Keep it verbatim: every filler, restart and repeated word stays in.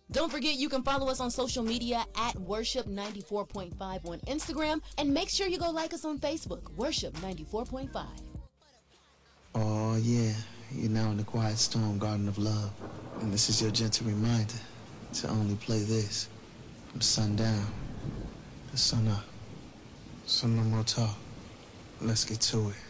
Don't forget you can follow us on social media at Worship ninety-four point five on Instagram, and make sure you go like us on Facebook, Worship ninety-four point five. Oh yeah, you're now in the quiet storm garden of love, and this is your gentle reminder to only play this from sundown to sun up. So no more talk, let's get to it.